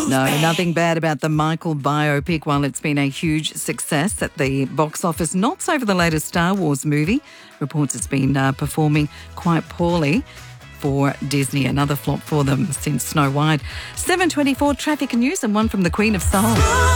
No, nothing bad about the Michael biopic. While it's been a huge success at the box office, not so for the latest Star Wars movie. Reports it's been performing quite poorly for Disney. Another flop for them since Snow White. 7:24 traffic news and one from the Queen of Soul.